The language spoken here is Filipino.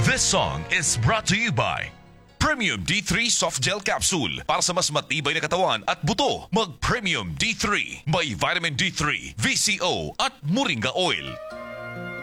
This song is brought to you by Premium D3 Soft Gel Capsule. Para sa mas matibay na katawan at buto, mag Premium D3. May vitamin D3, VCO at Moringa Oil.